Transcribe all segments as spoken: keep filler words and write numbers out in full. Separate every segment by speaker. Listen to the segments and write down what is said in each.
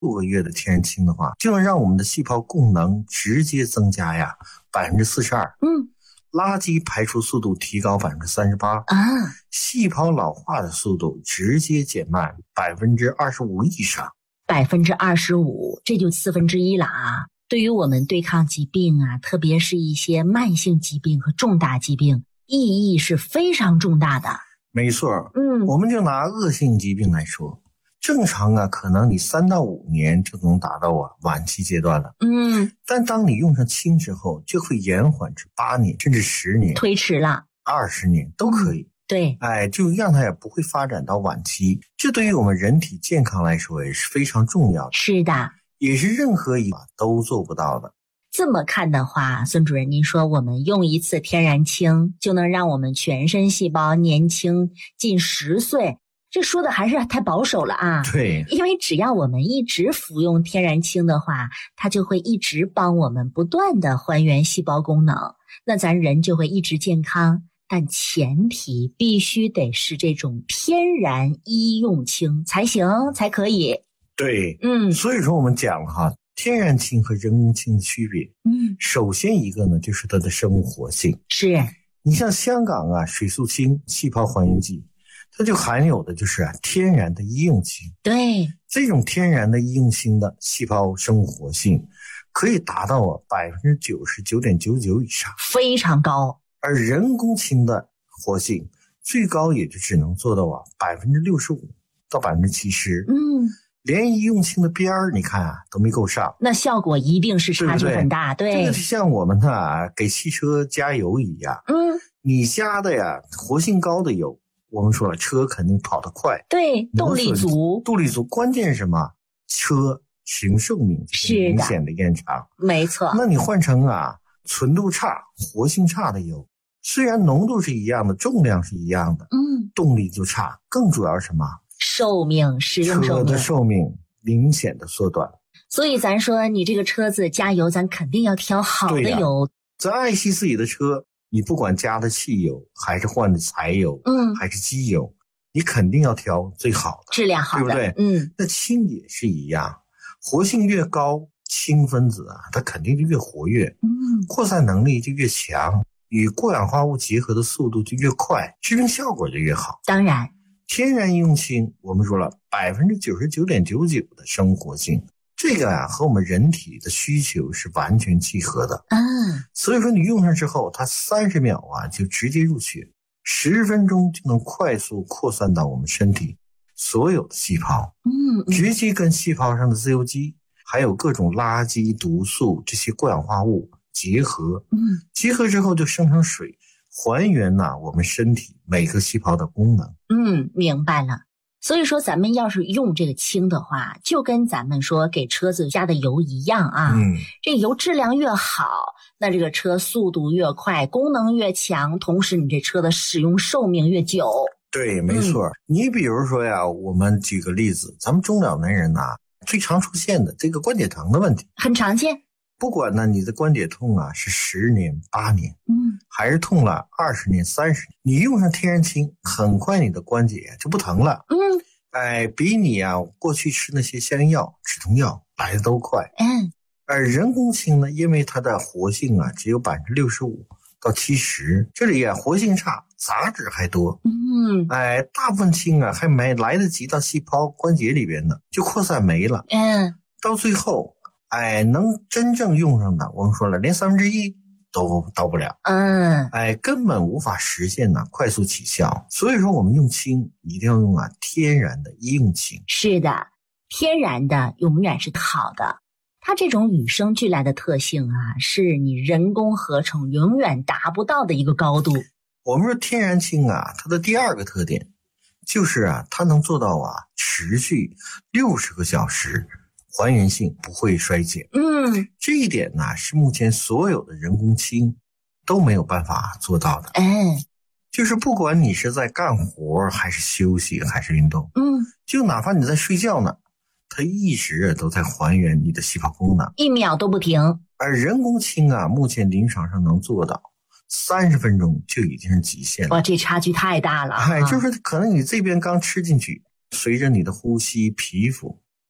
Speaker 1: 六个月的天然清的话，就能让我们的细胞功能直接增加呀百分之四十二。
Speaker 2: 嗯，
Speaker 1: 垃圾排出速度提高百分之三十八
Speaker 2: 啊，
Speaker 1: 细胞老化的速度直接减慢百分之二十五以上。
Speaker 2: 百分之二十五，这就四分之一了啊！对于我们对抗疾病啊，特别是一些慢性疾病和重大疾病，意义是非常重大的。
Speaker 1: 没错，
Speaker 2: 嗯，
Speaker 1: 我们就拿恶性疾病来说，正常啊，可能你三到五年就能达到啊晚期阶段了。
Speaker 2: 嗯，
Speaker 1: 但当你用上氢之后，就会延缓至八年甚至十年，
Speaker 2: 推迟了，
Speaker 1: 二十年都可以。
Speaker 2: 嗯，对，
Speaker 1: 哎，就让它也不会发展到晚期，这对于我们人体健康来说也是非常重要的。
Speaker 2: 是的，
Speaker 1: 也是任何一法都做不到的。
Speaker 2: 这么看的话，孙主任，您说我们用一次天然氢就能让我们全身细胞年轻近十岁，这说的还是太保守了啊。
Speaker 1: 对，
Speaker 2: 因为只要我们一直服用天然氢的话，它就会一直帮我们不断的还原细胞功能，那咱人就会一直健康。但前提必须得是这种天然医用氢才行，才可以。
Speaker 1: 对，
Speaker 2: 嗯，
Speaker 1: 所以说我们讲了哈，天然氢和人工氢的区别。
Speaker 2: 嗯，
Speaker 1: 首先一个呢，就是它的生物活性。
Speaker 2: 是，
Speaker 1: 你像香港啊，水素氢细胞还原剂，它就含有的就是啊天然的医用氢。
Speaker 2: 对，
Speaker 1: 这种天然的医用氢的细胞生物活性可以达到啊百分之九十九点九九以上，
Speaker 2: 非常高。
Speaker 1: 而人工氢的活性最高也就只能做到啊百分之六十五到百分之七十。
Speaker 2: 嗯，
Speaker 1: 连医用氢的边儿你看啊都没够上，
Speaker 2: 那效果一定是差距很大。对，
Speaker 1: 这个就像我们啊给汽车加油一样。
Speaker 2: 嗯，
Speaker 1: 你加的呀活性高的油，我们说了车肯定跑得快，
Speaker 2: 对，动力足，
Speaker 1: 动力足。关键是什么？车使用寿命是明显的延长。
Speaker 2: 没错。
Speaker 1: 那你换成啊纯度差、活性差的油，虽然浓度是一样的，重量是一样的，
Speaker 2: 嗯，
Speaker 1: 动力就差。更主要是什么？
Speaker 2: 寿命，使用寿命，
Speaker 1: 车的寿命明显的缩短。
Speaker 2: 所以咱说你这个车子加油，咱肯定要挑好的油。
Speaker 1: 咱爱惜自己的车，你不管加的汽油还是换的柴油，
Speaker 2: 嗯，
Speaker 1: 还是机油，你肯定要挑最好的，
Speaker 2: 质量好的，
Speaker 1: 对不对？
Speaker 2: 嗯，
Speaker 1: 那氢也是一样，活性越高，氢分子啊，它肯定就越活跃，
Speaker 2: 嗯，
Speaker 1: 扩散能力就越强，与过氧化物结合的速度就越快，致病效果就越好。
Speaker 2: 当然，
Speaker 1: 天然医用氢我们说了百分之九十九点九九的生物活性，这个啊和我们人体的需求是完全契合的。
Speaker 2: 嗯，
Speaker 1: 所以说你用上之后，它三十秒啊就直接入血，十分钟就能快速扩散到我们身体所有的细胞，
Speaker 2: 嗯，
Speaker 1: 直接跟细胞上的自由基还有各种垃圾、毒素这些过氧化物结合，
Speaker 2: 嗯，
Speaker 1: 结合之后就生成水，还原呐、啊、我们身体每个细胞的功能。
Speaker 2: 嗯，明白了。所以说咱们要是用这个氢的话，就跟咱们说给车子加的油一样啊，
Speaker 1: 嗯，
Speaker 2: 这油质量越好，那这个车速度越快，功能越强，同时你这车的使用寿命越久。
Speaker 1: 对，没错、嗯、你比如说呀，我们举个例子，咱们中老年人呐、啊、最常出现的这个关节疼的问题，
Speaker 2: 很常见。
Speaker 1: 不管呢你的关节痛啊是十年八年，
Speaker 2: 嗯，
Speaker 1: 还是痛了二十年三十年，你用上天然氢，很快你的关节就不疼了。
Speaker 2: 嗯，
Speaker 1: 哎，比你啊过去吃那些消炎药、止痛药来的都快。
Speaker 2: 嗯，
Speaker 1: 而人工氢呢，因为它的活性啊只有百分之六十五到七十，这里啊活性差，杂质还多。
Speaker 2: 嗯，
Speaker 1: 哎，大部分氢啊还没来得及到细胞关节里边呢，就扩散没了。
Speaker 2: 嗯，
Speaker 1: 到最后。哎，能真正用上的，我们说了，连三分之一都到不了。
Speaker 2: 嗯，
Speaker 1: 哎，根本无法实现呢快速起效。所以说，我们用氢一定要用啊天然的医用氢。
Speaker 2: 是的，天然的永远是好的。它这种与生俱来的特性啊，是你人工合成永远达不到的一个高度。
Speaker 1: 我们说天然氢啊，它的第二个特点就是啊，它能做到啊持续六十个小时。还原性不会衰减，
Speaker 2: 嗯，
Speaker 1: 这一点呢是目前所有的人工氢都没有办法做到的。
Speaker 2: 嗯，
Speaker 1: 就是不管你是在干活还是休息还是运动，
Speaker 2: 嗯，
Speaker 1: 就哪怕你在睡觉呢，它一直都在还原你的细胞功能，
Speaker 2: 一秒都不停。
Speaker 1: 而人工氢啊，目前临床上能做到三十分钟就已经是极限了。
Speaker 2: 哇，这差距太大了。
Speaker 1: 哎，就是可能你这边刚吃进去，随着你的呼吸、皮肤。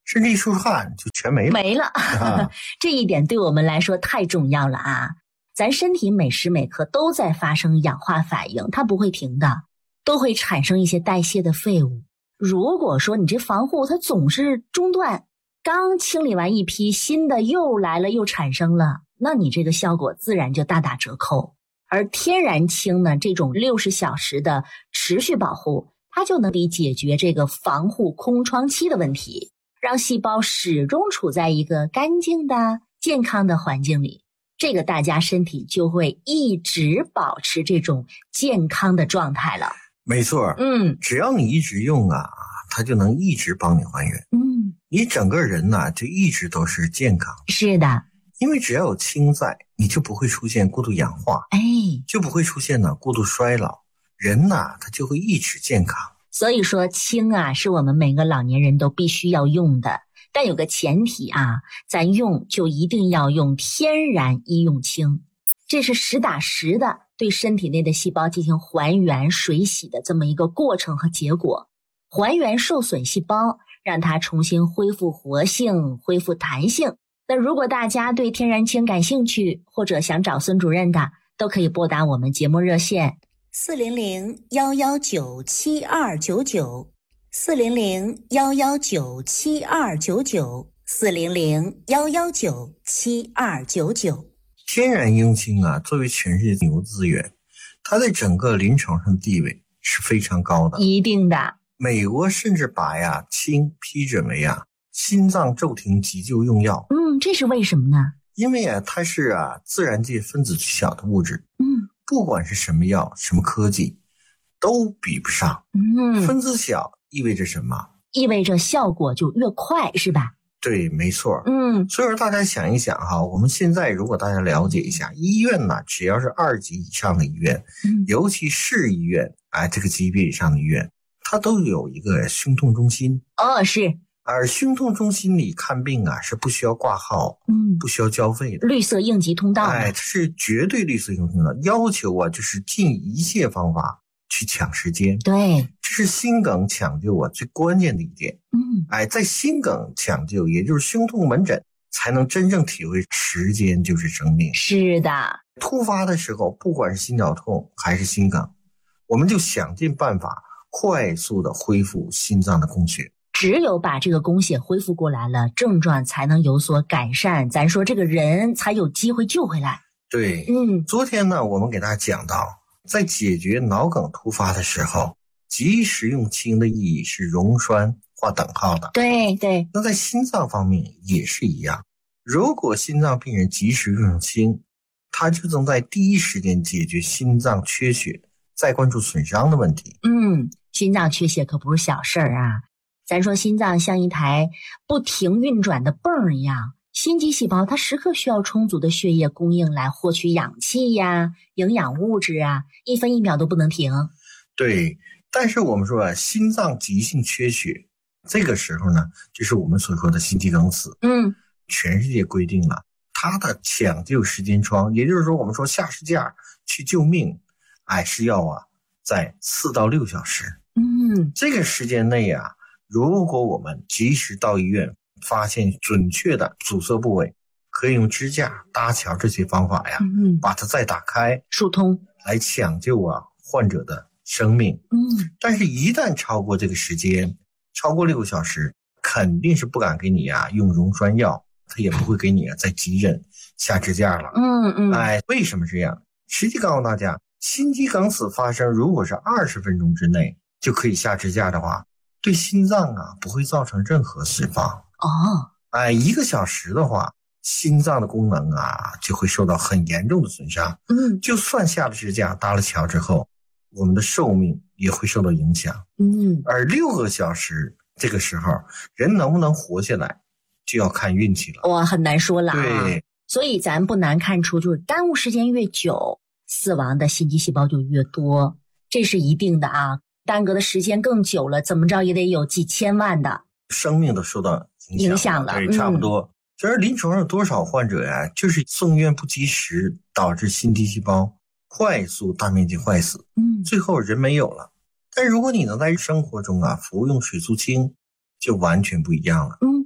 Speaker 1: 甚至一出汗就全没了。
Speaker 2: 没了，
Speaker 1: 啊、
Speaker 2: 这一点对我们来说太重要了啊！咱身体每时每刻都在发生氧化反应，它不会停的，都会产生一些代谢的废物。如果说你这防护它总是中断，刚清理完一批，新的又来了又产生了，那你这个效果自然就大打折扣。而天然清呢，这种六十小时的持续保护，它就能解决这个防护空窗期的问题，让细胞始终处在一个干净的健康的环境里，这个大家身体就会一直保持这种健康的状态了。
Speaker 1: 没错，
Speaker 2: 嗯，
Speaker 1: 只要你一直用啊，它就能一直帮你还原。
Speaker 2: 嗯，
Speaker 1: 你整个人呢、啊、就一直都是健康。
Speaker 2: 是的，
Speaker 1: 因为只要有氢在，你就不会出现过度氧化，
Speaker 2: 哎，
Speaker 1: 就不会出现呢过度衰老，人呐他就会一直健康。
Speaker 2: 所以说氢啊是我们每个老年人都必须要用的，但有个前提啊，咱用就一定要用天然医用氢，这是实打实的对身体内的细胞进行还原水洗的这么一个过程和结果，还原受损细胞，让它重新恢复活性，恢复弹性。那如果大家对天然氢感兴趣，或者想找孙主任的，都可以拨打我们节目热线四零零幺幺九七二九九，四零零幺幺九七二九九，四零零幺幺九七二九九。
Speaker 1: 天然英氢啊，作为全世界牛资源，它在整个临床上的地位是非常高的。
Speaker 2: 一定的，
Speaker 1: 美国甚至把呀氢批准为啊心脏骤停急救用药。
Speaker 2: 嗯，这是为什么呢？
Speaker 1: 因为啊它是啊自然界分子最小的物质，
Speaker 2: 嗯，
Speaker 1: 不管是什么药什么科技都比不上。
Speaker 2: 嗯，
Speaker 1: 分子小意味着什么？
Speaker 2: 意味着效果就越快，是吧？
Speaker 1: 对，没错。
Speaker 2: 嗯，
Speaker 1: 所以说大家想一想哈，我们现在如果大家了解一下，医院呢，只要是二级以上的医院，
Speaker 2: 嗯，
Speaker 1: 尤其市医院，哎，这个级别以上的医院，它都有一个胸痛中心。
Speaker 2: 哦，是，
Speaker 1: 而胸痛中心里看病啊，是不需要挂号，
Speaker 2: 嗯，
Speaker 1: 不需要交费的，
Speaker 2: 绿色应急通道，
Speaker 1: 哎，它是绝对绿色应急通道，要求啊，就是尽一切方法去抢时间。
Speaker 2: 对，
Speaker 1: 这是心梗抢救啊最关键的一点。
Speaker 2: 嗯，
Speaker 1: 哎，在心梗抢救，也就是胸痛门诊，才能真正体会时间就是生命。
Speaker 2: 是的，
Speaker 1: 突发的时候，不管是心绞痛还是心梗，我们就想尽办法快速的恢复心脏的供血。
Speaker 2: 只有把这个供血恢复过来了，症状才能有所改善，咱说这个人才有机会救回来。
Speaker 1: 对，
Speaker 2: 嗯，
Speaker 1: 昨天呢，我们给大家讲到，在解决脑梗突发的时候，及时用氢的意义是溶栓划等号的。
Speaker 2: 对对，
Speaker 1: 那在心脏方面也是一样，如果心脏病人及时用氢，他就能在第一时间解决心脏缺血再关注损伤的问题。
Speaker 2: 嗯，心脏缺血可不是小事儿啊。咱说心脏像一台不停运转的泵儿一样，心肌细胞它时刻需要充足的血液供应来获取氧气呀、营养物质啊，一分一秒都不能停。
Speaker 1: 对，但是我们说啊，心脏急性缺血，这个时候呢，就是我们所说的心肌梗死。
Speaker 2: 嗯，
Speaker 1: 全世界规定了它的抢救时间窗，也就是说我们说下支架去救命，哎，是要啊在四到六小时。
Speaker 2: 嗯，
Speaker 1: 这个时间内啊，如果我们及时到医院，发现准确的阻塞部位，可以用支架、搭桥这些方法呀，
Speaker 2: 嗯，
Speaker 1: 把它再打开，
Speaker 2: 疏通，
Speaker 1: 来抢救啊患者的生命。
Speaker 2: 嗯，
Speaker 1: 但是，一旦超过这个时间，超过六个小时，肯定是不敢给你啊用溶栓药，他也不会给你啊在急诊下支架了。
Speaker 2: 嗯嗯，
Speaker 1: 哎，为什么这样？实际告诉大家，心肌梗死发生如果是二十分钟之内就可以下支架的话，对心脏啊不会造成任何损伤。
Speaker 2: 哦，
Speaker 1: 哎，一个小时的话，心脏的功能啊就会受到很严重的损伤。
Speaker 2: 嗯，
Speaker 1: 就算下了支架、搭了桥之后，我们的寿命也会受到影响。
Speaker 2: 嗯，
Speaker 1: 而六个小时这个时候，人能不能活下来，就要看运气了。
Speaker 2: 哇，很难说了啊。
Speaker 1: 对，
Speaker 2: 所以咱不难看出，就是耽误时间越久，死亡的心肌细胞就越多，这是一定的啊。耽搁的时间更久了，怎么着也得有几千万的
Speaker 1: 生命都受到影响
Speaker 2: 影响了。
Speaker 1: 对，
Speaker 2: 嗯、
Speaker 1: 差不多。其实临床上有多少患者呀、啊，就是送医院不及时，导致心肌细胞快速大面积坏死，
Speaker 2: 嗯，
Speaker 1: 最后人没有了。但如果你能在生活中啊服用水素氢，就完全不一样了。
Speaker 2: 嗯，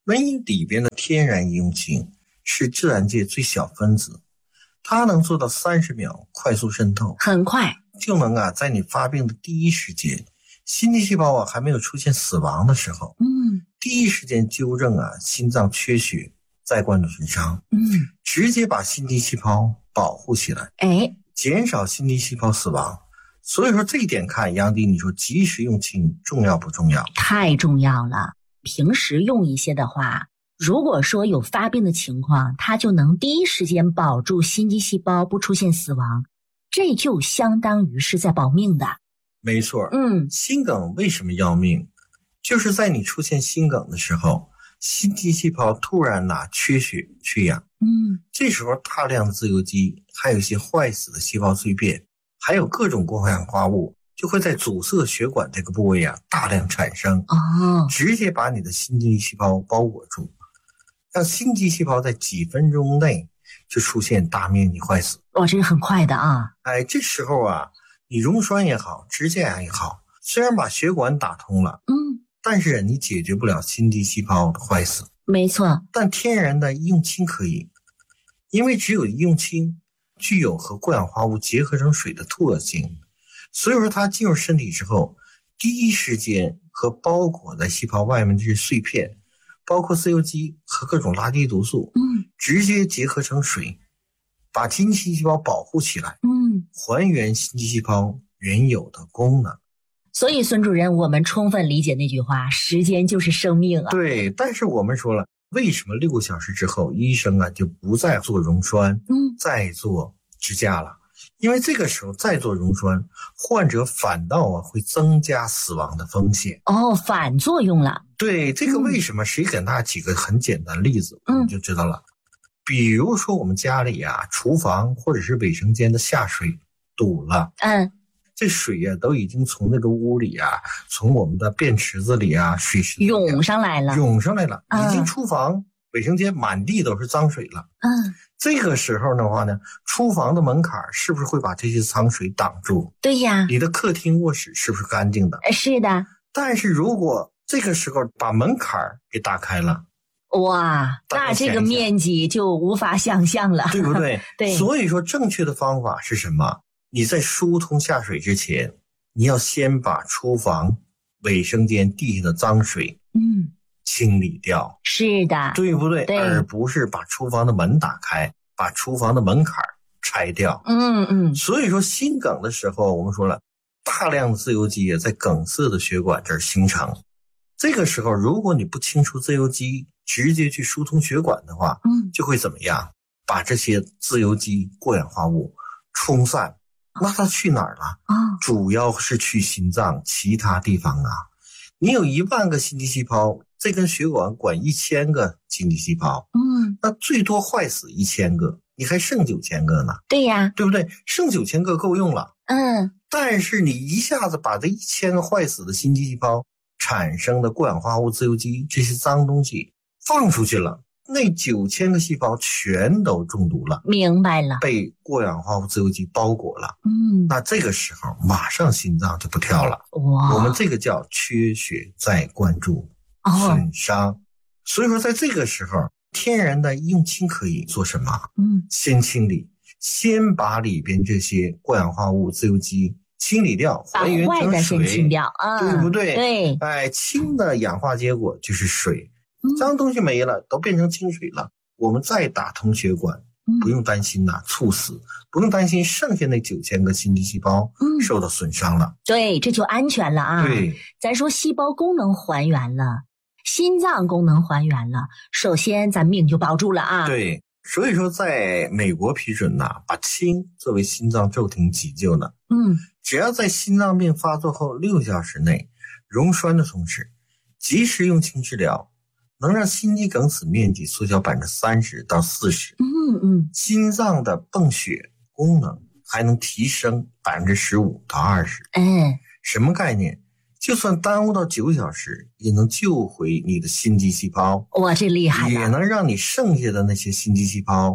Speaker 1: 蚊蝇里边的天然异用氢是自然界最小分子，它能做到三十秒快速渗透，
Speaker 2: 很快
Speaker 1: 就能啊在你发病的第一时间，心肌细胞啊还没有出现死亡的时候，
Speaker 2: 嗯
Speaker 1: 第一时间纠正啊心脏缺血再灌注损伤，
Speaker 2: 嗯，
Speaker 1: 直接把心肌细胞保护起来，
Speaker 2: 哎，
Speaker 1: 减少心肌细胞死亡。所以说这一点看，杨迪，你说及时用氢重要不重要？
Speaker 2: 太重要了。平时用一些的话，如果说有发病的情况，它就能第一时间保住心肌细胞不出现死亡，这就相当于是在保命的。
Speaker 1: 没错，
Speaker 2: 嗯，
Speaker 1: 心梗为什么要命？就是在你出现心梗的时候，心肌细胞突然呐、啊、缺血缺氧，
Speaker 2: 嗯，
Speaker 1: 这时候大量的自由基，还有一些坏死的细胞碎片，还有各种过氧化物，就会在阻塞血管这个部位啊大量产生，
Speaker 2: 哦，
Speaker 1: 直接把你的心肌细胞包裹住，让心肌细胞在几分钟内就出现大面积坏死。
Speaker 2: 哇，这是很快的啊。
Speaker 1: 哎，这时候啊，你溶栓也好，支架氧也好，虽然把血管打通了，
Speaker 2: 嗯，
Speaker 1: 但是你解决不了心肌细胞的坏死。
Speaker 2: 没错，
Speaker 1: 但天然的异用氢可以，因为只有异用氢具有和过氧化物结合成水的特性，所以说它进入身体之后，第一时间和包裹在细胞外面这些碎片，包括自由基和各种垃圾毒素，
Speaker 2: 嗯
Speaker 1: 直接结合成水，把心肌细胞保护起来，
Speaker 2: 嗯。
Speaker 1: 还原心肌细胞原有的功能。
Speaker 2: 所以孙主任，我们充分理解那句话，时间就是生命啊。
Speaker 1: 对，但是我们说了，为什么六个小时之后医生啊就不再做溶栓，
Speaker 2: 嗯，
Speaker 1: 再做支架了？因为这个时候再做溶栓，患者反倒啊会增加死亡的风险。
Speaker 2: 哦，反作用了。
Speaker 1: 对，这个为什么？谁给大家举个很简单的例子，
Speaker 2: 嗯，
Speaker 1: 你就知道了。比如说我们家里啊，厨房或者是卫生间的下水堵了，
Speaker 2: 嗯，
Speaker 1: 这水呀、啊、都已经从那个屋里啊，从我们的便池子里啊，水池子里、啊、
Speaker 2: 涌上来了，
Speaker 1: 涌上来了，
Speaker 2: 嗯、
Speaker 1: 已经厨房、卫生间满地都是脏水了。
Speaker 2: 嗯，
Speaker 1: 这个时候的话呢，厨房的门槛是不是会把这些脏水挡住？
Speaker 2: 对呀。
Speaker 1: 你的客厅、卧室是不是干净的？
Speaker 2: 是的。
Speaker 1: 但是如果这个时候把门槛给打开了，
Speaker 2: 哇，那这个面积就无法想象了，
Speaker 1: 对不对？
Speaker 2: 对。
Speaker 1: 所以说正确的方法是什么？你在疏通下水之前，你要先把厨房、卫生间地下的脏水
Speaker 2: 嗯
Speaker 1: 清理掉，
Speaker 2: 是的，
Speaker 1: 对不对？
Speaker 2: 对，
Speaker 1: 而不是把厨房的门打开，把厨房的门槛拆掉。
Speaker 2: 嗯嗯。
Speaker 1: 所以说心梗的时候，我们说了，大量的自由基也在梗塞的血管这儿形成。这个时候，如果你不清除自由基，直接去疏通血管的话，
Speaker 2: 嗯，
Speaker 1: 就会怎么样？把这些自由基、过氧化物冲散。那它去哪儿了？
Speaker 2: 啊、哦，
Speaker 1: 主要是去心脏其他地方啊。你有一万个心肌细胞，这根血管管一千个心肌细胞，
Speaker 2: 嗯，
Speaker 1: 那最多坏死一千个，你还剩九千个呢。
Speaker 2: 对呀，
Speaker 1: 对不对？剩九千个够用了。
Speaker 2: 嗯，
Speaker 1: 但是你一下子把这一千个坏死的心肌细胞产生的过氧化物、自由基这些脏东西放出去了，那九千个细胞全都中毒了。
Speaker 2: 明白了，
Speaker 1: 被过氧化物、自由基包裹了。
Speaker 2: 嗯，
Speaker 1: 那这个时候马上心脏就不跳了。
Speaker 2: 哇，
Speaker 1: 我们这个叫缺血再灌注损伤。哦、所以说在这个时候，天然的异用氢可以做什么？
Speaker 2: 嗯，
Speaker 1: 先清理，先把里边这些过氧化物、自由基清理掉，还原成水，
Speaker 2: 把坏的先清掉，啊，
Speaker 1: 对不对？
Speaker 2: 对，
Speaker 1: 哎，氢的氧化结果就是水，
Speaker 2: 嗯、
Speaker 1: 脏东西没了，都变成清水了。我们再打通血管，
Speaker 2: 嗯、
Speaker 1: 不用担心呐、啊、猝死，不用担心剩下那九千个心肌细胞受到损伤了。
Speaker 2: 嗯、对，这就安全了啊。
Speaker 1: 对，
Speaker 2: 咱说细胞功能还原了，心脏功能还原了，首先咱命就保住了啊。
Speaker 1: 对。所以说在美国批准呐、啊，把氢作为心脏骤停急救呢，
Speaker 2: 嗯，
Speaker 1: 只要在心脏病发作后六小时内溶栓的同时，及时用氢治疗，能让心肌梗死面积缩小百分之三十到四十，
Speaker 2: 嗯嗯，
Speaker 1: 心脏的泵血功能还能提升百分之十五到二十。
Speaker 2: 嗯，
Speaker 1: 什么概念？就算耽误到九小时，也能救回你的心肌细胞。
Speaker 2: 哇，这厉害了！
Speaker 1: 也能让你剩下的那些心肌细胞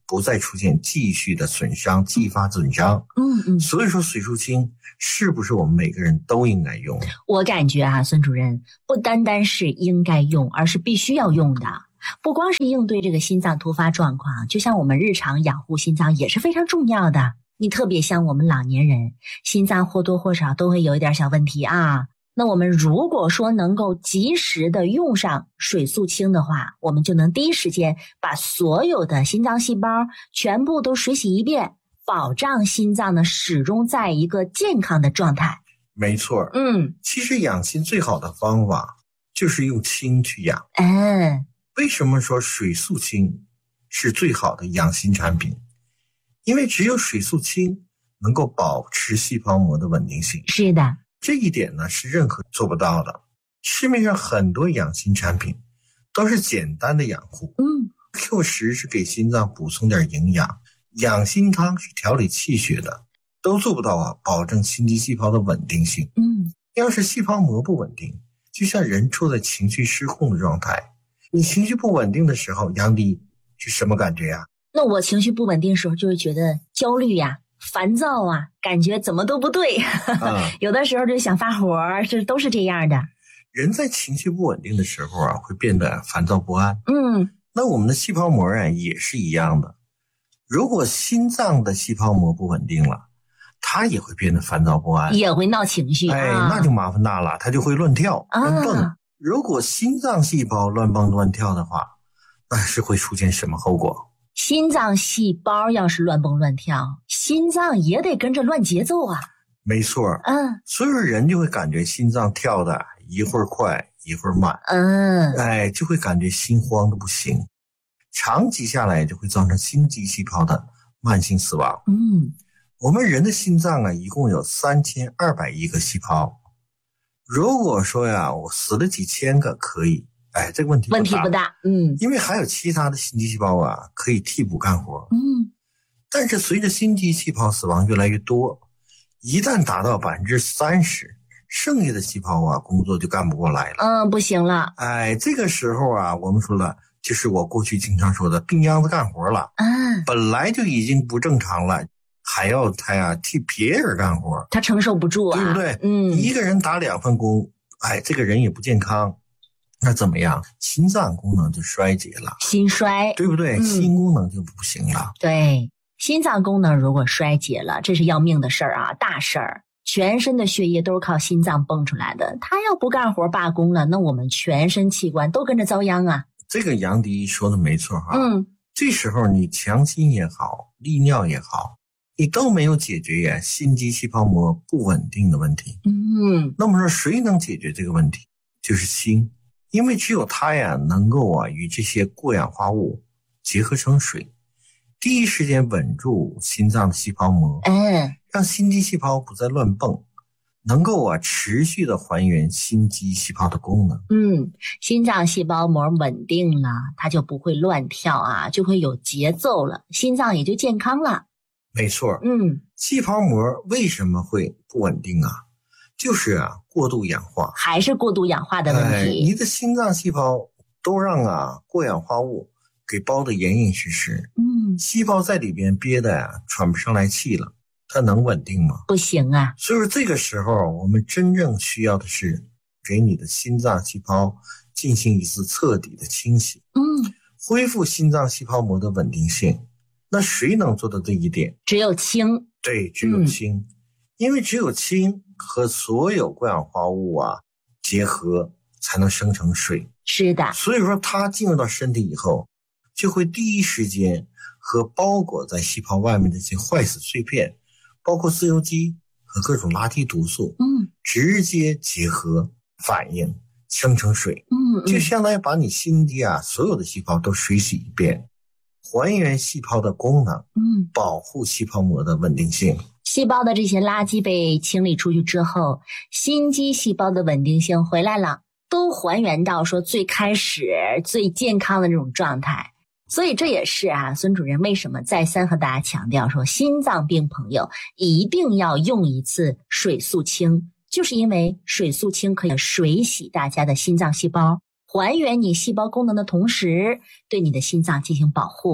Speaker 1: 不再出现继续的损伤，继发损伤。
Speaker 2: 嗯嗯，
Speaker 1: 所以说水素清是不是我们每个人都应该用？
Speaker 2: 我感觉啊，孙主任不单单是应该用，而是必须要用的。不光是应对这个心脏突发状况，就像我们日常养护心脏也是非常重要的。你特别像我们老年人，心脏或多或少都会有一点小问题啊。那我们如果说能够及时的用上水素清的话，我们就能第一时间把所有的心脏细胞全部都水洗一遍，保障心脏呢始终在一个健康的状态。
Speaker 1: 没错，
Speaker 2: 嗯，
Speaker 1: 其实养心最好的方法就是用氢去养。
Speaker 2: 嗯，
Speaker 1: 为什么说水素氢是最好的养心产品？因为只有水素氢能够保持细胞膜的稳定性。
Speaker 2: 是的，
Speaker 1: 这一点呢是任何做不到的。市面上很多养心产品都是简单的养护，
Speaker 2: 嗯
Speaker 1: Q 十是给心脏补充点营养，养心汤是调理气血的，都做不到啊保证心肌细胞的稳定性。
Speaker 2: 嗯，
Speaker 1: 要是细胞膜不稳定，就像人处在情绪失控的状态。你情绪不稳定的时候，杨迪是什么感觉呀？
Speaker 2: 那我情绪不稳定的时候就会觉得焦虑呀、烦躁啊，感觉怎么都不对。
Speaker 1: 啊，
Speaker 2: 有的时候就想发火，这都是这样的。
Speaker 1: 人在情绪不稳定的时候啊，会变得烦躁不安。
Speaker 2: 嗯，
Speaker 1: 那我们的细胞膜啊也是一样的。如果心脏的细胞膜不稳定了，它也会变得烦躁不安，
Speaker 2: 也会闹情绪。
Speaker 1: 哎，
Speaker 2: 啊、
Speaker 1: 那就麻烦大了，它就会乱跳、乱蹦。
Speaker 2: 啊
Speaker 1: 如果心脏细胞乱蹦乱跳的话，那是会出现什么后果？
Speaker 2: 心脏细胞要是乱蹦乱跳，心脏也得跟着乱节奏啊。
Speaker 1: 没错，
Speaker 2: 嗯
Speaker 1: 所有人就会感觉心脏跳的一会儿快一会儿慢，
Speaker 2: 嗯，
Speaker 1: 哎，就会感觉心慌的不行，长期下来就会造成心肌细胞的慢性死亡。
Speaker 2: 嗯，
Speaker 1: 我们人的心脏啊，一共有三千二百亿个细胞。如果说呀，我死了几千个可以，哎，这个问题不大
Speaker 2: 问题不大。嗯
Speaker 1: 因为还有其他的心肌细胞啊可以替补干活。
Speaker 2: 嗯，
Speaker 1: 但是随着心肌细胞死亡越来越多，一旦达到百分之三十，剩下的细胞啊工作就干不过来了。
Speaker 2: 嗯，不行了。
Speaker 1: 哎，这个时候啊，我们说了，就是我过去经常说的病秧子干活了，
Speaker 2: 啊，
Speaker 1: 本来就已经不正常了，还要他呀替别人干活，
Speaker 2: 他承受不住啊，
Speaker 1: 对不对？
Speaker 2: 嗯，
Speaker 1: 一个人打两份工，哎，这个人也不健康，那怎么样？心脏功能就衰竭了，
Speaker 2: 心衰，
Speaker 1: 对不对？
Speaker 2: 嗯
Speaker 1: 心功能就不行了。
Speaker 2: 对，心脏功能如果衰竭了，这是要命的事儿啊，大事儿。全身的血液都是靠心脏泵出来的，他要不干活罢工了，那我们全身器官都跟着遭殃啊。
Speaker 1: 这个杨迪说的没错哈。
Speaker 2: 嗯，
Speaker 1: 这时候你强心也好，利尿也好，你都没有解决呀心肌细胞膜不稳定的问题。
Speaker 2: 嗯，
Speaker 1: 那么说谁能解决这个问题？就是氢，因为只有它呀能够啊与这些过氧化物结合成水，第一时间稳住心脏的细胞膜，
Speaker 2: 嗯，
Speaker 1: 让心肌细胞不再乱蹦，能够啊持续的还原心肌细胞的功能。
Speaker 2: 嗯，心脏细胞膜稳定了，它就不会乱跳啊，就会有节奏了，心脏也就健康了。
Speaker 1: 没错，
Speaker 2: 嗯，
Speaker 1: 细胞膜为什么会不稳定啊？就是啊过度氧化，
Speaker 2: 还是过度氧化的问
Speaker 1: 哎，
Speaker 2: 题。
Speaker 1: 你的心脏细胞都让啊过氧化物给包得严严实实，
Speaker 2: 嗯，
Speaker 1: 细胞在里边憋得呀喘不上来气了，它能稳定吗？
Speaker 2: 不行啊。
Speaker 1: 所以说这个时候我们真正需要的是给你的心脏细胞进行一次彻底的清洗，
Speaker 2: 嗯，
Speaker 1: 恢复心脏细胞膜的稳定性。那谁能做到这一点？
Speaker 2: 只有氢。
Speaker 1: 对，只有氢，嗯、因为只有氢和所有过氧化物啊结合才能生成水。
Speaker 2: 是的，
Speaker 1: 所以说它进入到身体以后，就会第一时间和包裹在细胞外面的这些坏死碎片，包括自由基和各种垃圾毒素，
Speaker 2: 嗯，
Speaker 1: 直接结合反应生成水，
Speaker 2: 嗯，
Speaker 1: 就相当于把你心肌啊所有的细胞都水洗一遍，还原细胞的功能，
Speaker 2: 嗯，
Speaker 1: 保护细胞膜的稳定性。
Speaker 2: 细胞的这些垃圾被清理出去之后，心肌细胞的稳定性回来了，都还原到说最开始最健康的这种状态。所以这也是啊，孙主任为什么再三和大家强调说，心脏病朋友一定要用一次水素清，就是因为水素清可以水洗大家的心脏细胞，还原你细胞功能的同时，对你的心脏进行保护，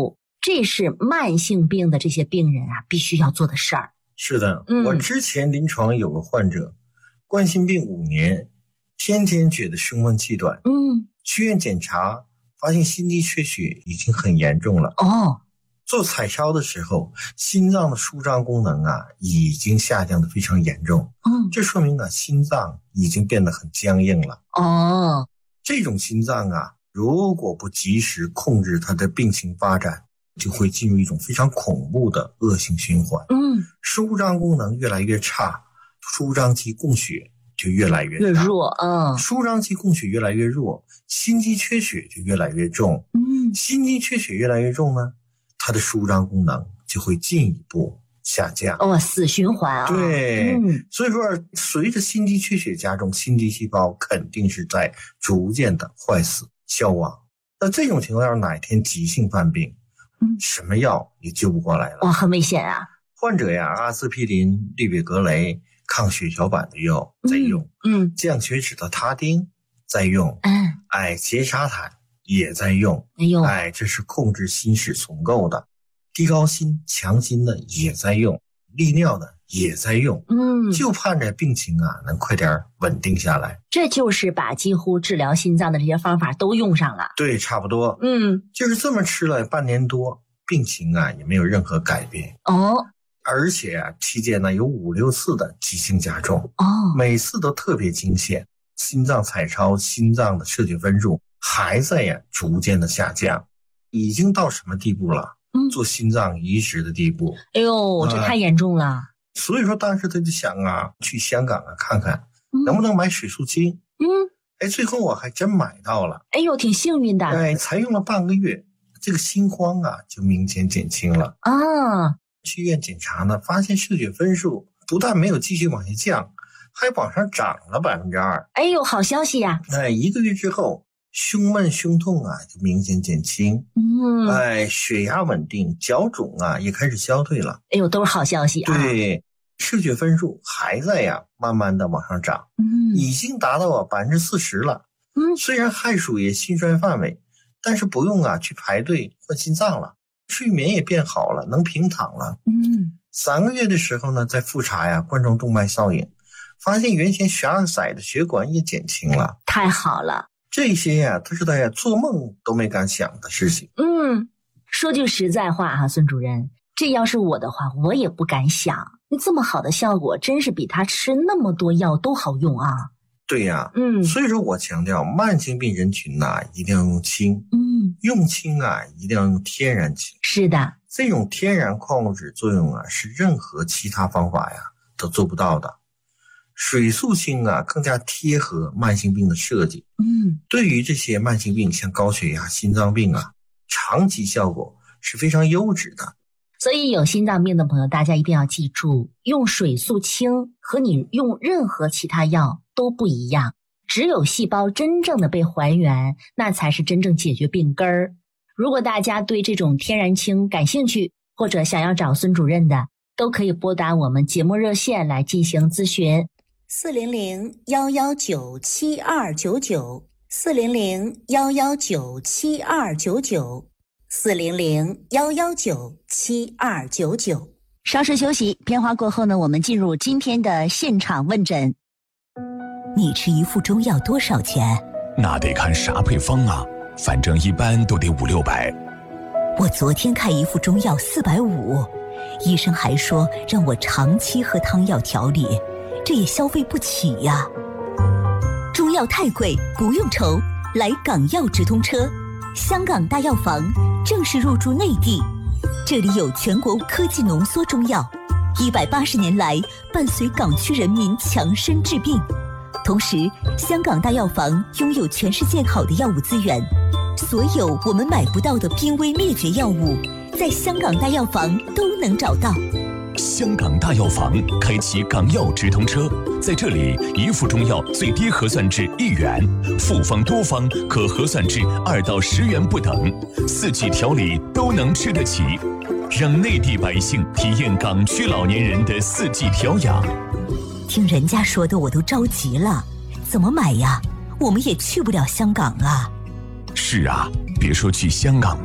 Speaker 2: 这是慢性病的这些病人啊必须要做的事儿。
Speaker 1: 是的，
Speaker 2: 嗯、
Speaker 1: 我之前临床有个患者，冠心病五年，天天觉得胸闷气短，
Speaker 2: 嗯，
Speaker 1: 去院检查发现心肌缺血已经很严重了。
Speaker 2: 哦，
Speaker 1: 做彩超的时候，心脏的舒张功能啊已经下降得非常严重。
Speaker 2: 嗯，
Speaker 1: 这说明啊心脏已经变得很僵硬了。
Speaker 2: 哦，
Speaker 1: 这种心脏啊，如果不及时控制它的病情发展，就会进入一种非常恐怖的恶性循环。
Speaker 2: 嗯，
Speaker 1: 舒张功能越来越差，舒张肌供血就越来越大
Speaker 2: 越弱，嗯，
Speaker 1: 舒张肌供血越来越弱，心肌缺血就越来越重。
Speaker 2: 嗯，
Speaker 1: 心肌缺血越来越重呢，它的舒张功能就会进一步下降。
Speaker 2: 哦，死循环啊。
Speaker 1: 对，
Speaker 2: 嗯，
Speaker 1: 所以说随着心肌缺血加重，心肌细胞肯定是在逐渐的坏死消亡。那这种情况要是哪一天急性犯病，
Speaker 2: 嗯，
Speaker 1: 什么药也救不过来了。
Speaker 2: 哇，很危险啊。
Speaker 1: 患者呀，阿司匹林、利比格雷、抗血小板的药在用，
Speaker 2: 嗯，嗯
Speaker 1: 降血脂的他汀在用，
Speaker 2: 嗯，
Speaker 1: 哎，捷沙坦也在用，
Speaker 2: 哎呦，
Speaker 1: 哎，这是控制心室重构的。低高心、强心的也在用，利尿的也在用，
Speaker 2: 嗯，
Speaker 1: 就盼着病情啊能快点稳定下来。
Speaker 2: 这就是把几乎治疗心脏的这些方法都用上了。
Speaker 1: 对，差不多，
Speaker 2: 嗯，
Speaker 1: 就是这么吃了半年多，病情啊也没有任何改变。
Speaker 2: 哦，
Speaker 1: 而且啊，期间呢有五六次的急性加重，
Speaker 2: 哦，
Speaker 1: 每次都特别惊险。心脏彩超，心脏的射血分数还在呀逐渐的下降，已经到什么地步了？
Speaker 2: 嗯，
Speaker 1: 做心脏移植的地步。
Speaker 2: 哎呦，这太严重了。啊，
Speaker 1: 所以说当时他就想啊，去香港啊看看，能不能买水素清。
Speaker 2: 嗯，
Speaker 1: 哎，最后我还真买到了。
Speaker 2: 哎呦，挺幸运的。
Speaker 1: 哎，才用了半个月，这个心慌啊就明显减轻了。
Speaker 2: 啊，
Speaker 1: 去医院检查呢，发现射血分数不但没有继续往下降，还往上涨了百分之二。
Speaker 2: 哎呦，好消息呀！
Speaker 1: 哎，一个月之后，胸闷胸痛啊就明显减轻。
Speaker 2: 嗯，
Speaker 1: 哎，血压稳定，脚肿啊也开始消退了。
Speaker 2: 哎呦，都是好消息啊！
Speaker 1: 对，射血分数还在呀，慢慢的往上涨，
Speaker 2: 嗯，
Speaker 1: 已经达到啊百分之四十了。
Speaker 2: 嗯，
Speaker 1: 虽然还属于心衰范围，但是不用啊去排队换心脏了，睡眠也变好了，能平躺了。
Speaker 2: 嗯，
Speaker 1: 三个月的时候呢，再复查呀冠状动脉造影，发现原先悬二塞的血管也减轻了。
Speaker 2: 太好了。
Speaker 1: 这些呀，都是他呀做梦都没敢想的事情。
Speaker 2: 嗯，说句实在话哈，孙主任，这要是我的话，我也不敢想。你这么好的效果，真是比他吃那么多药都好用啊。
Speaker 1: 对呀，
Speaker 2: 嗯，
Speaker 1: 所以说我强调，慢性病人群呐、啊，一定要用氢。
Speaker 2: 嗯，
Speaker 1: 用氢啊，一定要用天然氢。
Speaker 2: 是的，
Speaker 1: 这种天然矿物质作用啊，是任何其他方法呀都做不到的。水素氢啊，更加贴合慢性病的设计。
Speaker 2: 嗯，
Speaker 1: 对于这些慢性病，像高血压、心脏病啊，长期效果是非常优质的。
Speaker 2: 所以有心脏病的朋友，大家一定要记住，用水素氢和你用任何其他药都不一样。只有细胞真正的被还原，那才是真正解决病根儿。如果大家对这种天然氢感兴趣，或者想要找孙主任的，都可以拨打我们节目热线来进行咨询。四零零幺幺九七二九九，四零零幺幺九七二九九，四零零幺幺九七二九九。稍事休息，片花过后呢，我们进入今天的现场问诊。
Speaker 3: 你吃一副中药多少钱？
Speaker 4: 那得看啥配方啊，反正一般都得五六百。
Speaker 3: 我昨天看一副中药四百五，医生还说让我长期喝汤药调理，这也消费不起呀。中药太贵，不用愁，来港药直通车，香港大药房正式入驻内地，这里有全国科技浓缩中药，一百八十年来伴随港区人民强身治病。同时，香港大药房拥有全世界好的药物资源，所有我们买不到的濒危灭绝药物，在香港大药房都能找到。
Speaker 4: 香港大药房开启港药直通车，在这里一副中药最低核算至一元，复方多方可核算至二到十元不等，四季调理都能吃得起，让内地百姓体验港区老年人的四季调养。
Speaker 3: 听人家说的我都着急了，怎么买呀？我们也去不了香港啊。
Speaker 4: 是啊，别说去香港了，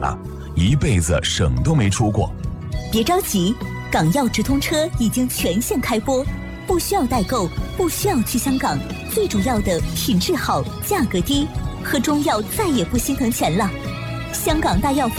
Speaker 4: 一辈子省都没出过。
Speaker 3: 别着急，港药直通车已经全线开播，不需要代购，不需要去香港，最主要的品质好，价格低，喝中药再也不心疼钱了。香港大药房